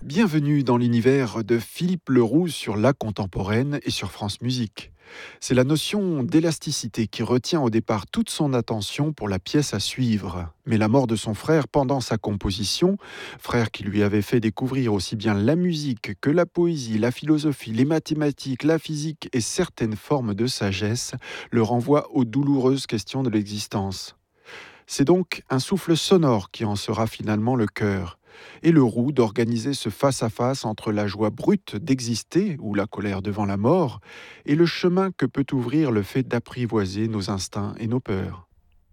Bienvenue dans l'univers de Philippe Leroux sur la contemporaine et sur France Musique. C'est la notion d'élasticité qui retient au départ toute son attention pour la pièce à suivre. Mais la mort de son frère pendant sa composition, frère qui lui avait fait découvrir aussi bien la musique que la poésie, la philosophie, les mathématiques, la physique et certaines formes de sagesse, le renvoie aux douloureuses questions de l'existence. C'est donc un souffle sonore qui en sera finalement le cœur, et le roux d'organiser ce face-à-face entre la joie brute d'exister, ou la colère devant la mort, et le chemin que peut ouvrir le fait d'apprivoiser nos instincts et nos peurs.